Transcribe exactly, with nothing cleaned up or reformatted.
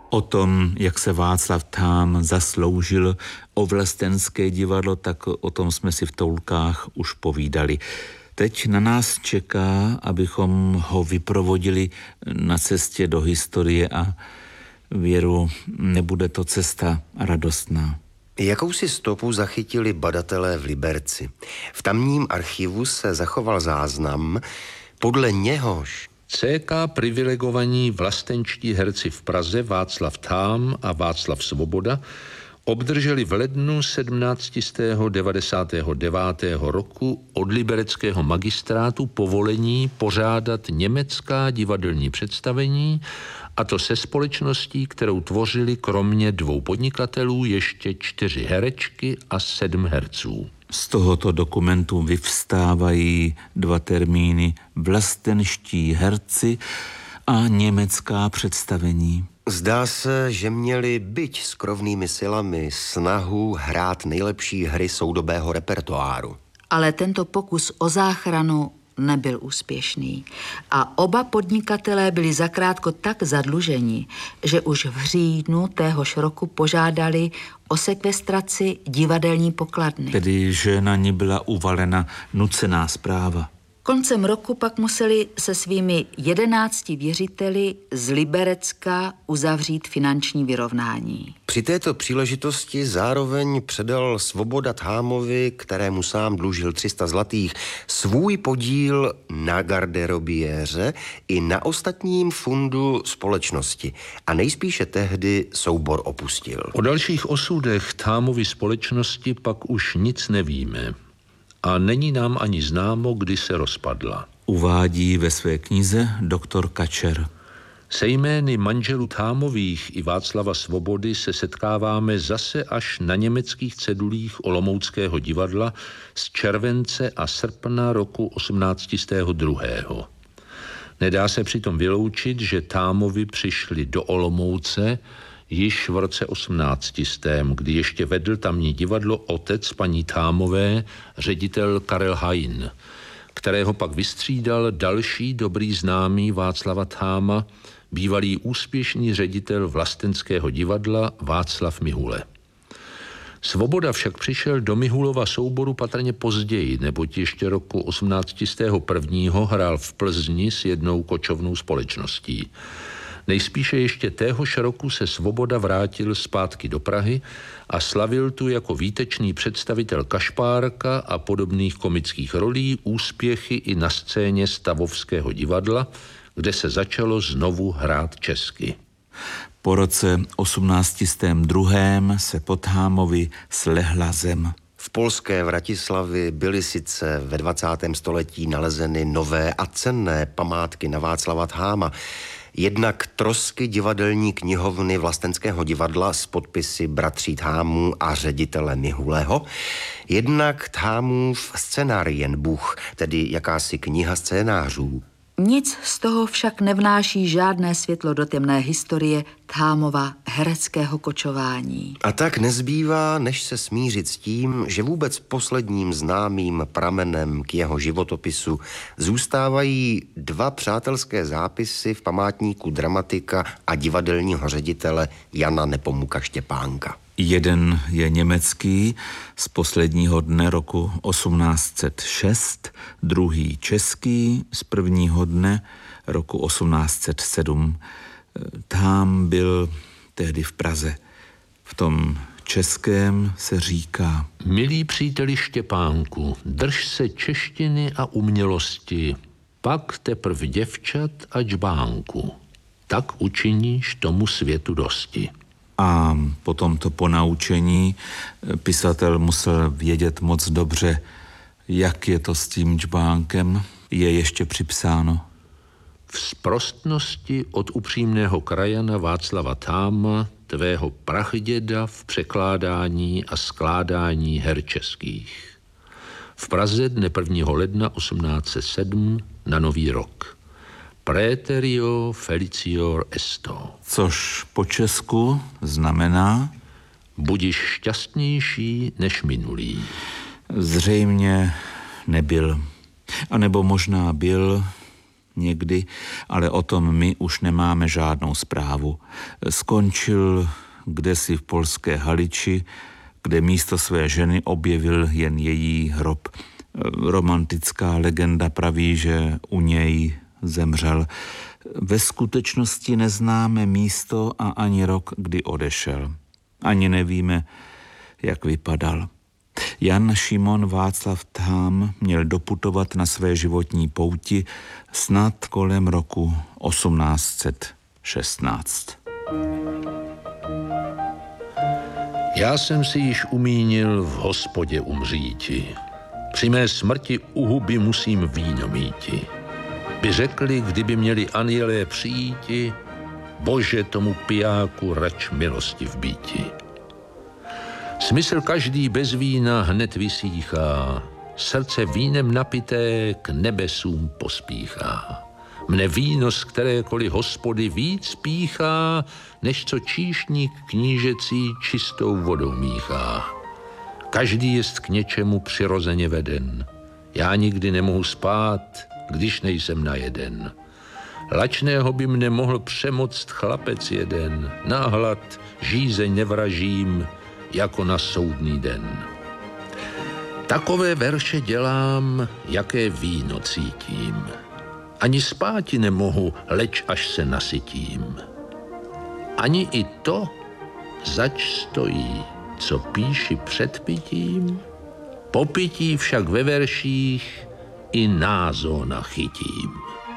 O tom, jak se Václav Thám zasloužil o vlastenské divadlo, tak o tom jsme si v Toulkách už povídali. Teď na nás čeká, abychom ho vyprovodili na cestě do historie a věru, nebude to cesta radostná. Jakousi stopu zachytili badatelé v Liberci. V tamním archivu se zachoval záznam, podle něhož C K privilegovaní vlastenčtí herci v Praze Václav Thám a Václav Svoboda obdrželi v lednu sedmnáct set devadesát devět roku od libereckého magistrátu povolení pořádat německá divadelní představení, a to se společností, kterou tvořili kromě dvou podnikatelů ještě čtyři herečky a sedm herců. Z tohoto dokumentu vyvstávají dva termíny vlastenští herci a německá představení. Zdá se, že měli byť s krovnými silami snahu hrát nejlepší hry soudobého repertoáru. Ale tento pokus o záchranu nebyl úspěšný a oba podnikatelé byli zakrátko tak zadluženi, že už v říjnu téhož roku požádali o sekvestraci divadelní pokladny. Tedy, že na ní byla uvalena nucená správa. Koncem roku pak museli se svými jedenácti věřiteli z Liberecka uzavřít finanční vyrovnání. Při této příležitosti zároveň předal Svoboda Thámovi, kterému sám dlužil tři sta zlatých, svůj podíl na garderobiéře i na ostatním fundu společnosti a nejspíše tehdy soubor opustil. O dalších osudech Thámovy společnosti pak už nic nevíme. A není nám ani známo, kdy se rozpadla. Uvádí ve své knize doktor Kačer. Se jmény manželů Thámových i Václava Svobody se setkáváme zase až na německých cedulích Olomouckého divadla z července a srpna roku osmnáct set dva. Nedá se přitom vyloučit, že Thámovi přišli do Olomouce již v roce osmnáct set, kdy ještě vedl tamní divadlo otec paní Thámové, ředitel Karel Hain, kterého pak vystřídal další dobrý známý Václava Tháma, bývalý úspěšný ředitel vlastenského divadla Václav Mihule. Svoboda však přišel do Mihulova souboru patrně později, neboť ještě roku osmnáct set jedna hrál v Plzni s jednou kočovnou společností. Nejspíše ještě téhož roku se Svoboda vrátil zpátky do Prahy a slavil tu jako výtečný představitel Kašpárka a podobných komických rolí úspěchy i na scéně Stavovského divadla, kde se začalo znovu hrát česky. Po roce osmnáct set dva se po Thámovi slehla zem. V polské Vratislavi byly sice ve dvacátém století nalezeny nové a cenné památky na Václava Tháma, jednak trosky divadelní knihovny Vlastenského divadla s podpisy bratří Thámů a ředitele Mihuleho, jednak Thámův Szenarienbuch, tedy jakási kniha scénářů. Nic z toho však nevnáší žádné světlo do temné historie Thámova hereckého kočování. A tak nezbývá, než se smířit s tím, že vůbec posledním známým pramenem k jeho životopisu zůstávají dva přátelské zápisy v památníku dramatika a divadelního ředitele Jana Nepomuka Štěpánka. Jeden je německý z posledního dne roku osmnáct set šest, druhý český z prvního dne roku osmnáct set sedm. Thám byl tehdy v Praze. V tom českém se říká: Milý příteli Štěpánku, drž se češtiny a umělosti, pak teprv děvčat a džbánku. Tak učiníš tomu světu dosti. A po tomto ponaučení pisatel musel vědět moc dobře, jak je to s tím džbánkem, je ještě připsáno. V sprostnosti od upřímného krajana Václava Tháma, tvého prachděda v překládání a skládání her českých. V Praze dne prvního ledna osmnáct set sedm na Nový rok. Praeterio felicior esto. Což po česku znamená: budiš šťastnější než minulý. Zřejmě nebyl. A nebo možná byl, někdy, ale o tom my už nemáme žádnou zprávu. Skončil kdesi v polské Haliči, kde místo své ženy objevil jen její hrob. Romantická legenda praví, že u něj zemřel. Ve skutečnosti neznáme místo a ani rok, kdy odešel. Ani nevíme, jak vypadal. Jan Šimon Václav Thám měl doputovat na své životní pouti snad kolem roku osmnáct set šestnáct. Já jsem si již umínil v hospodě umříti. Při mé smrti u huby musím víno míti. By řekli, kdyby měli anjelé přijíti, Bože tomu pijáku rač milosti v býti. Smysl každý bez vína hned vysíchá, srdce vínem napité k nebesům pospíchá. Mne víno z kterékoliv hospody víc píchá, než co číšník knížecí čistou vodou míchá. Každý jest k něčemu přirozeně veden. Já nikdy nemohu spát, když nejsem najeden. Lačného by mne mohl přemoct chlapec jeden. Na hlad žízeň nevražím, jako na soudný den. Takové verše dělám, jaké víno cítím. Ani spáti nemohu, leč až se nasytím. Ani i to, zač stojí, co píši před pitím, po pití však ve verších i názona chytím.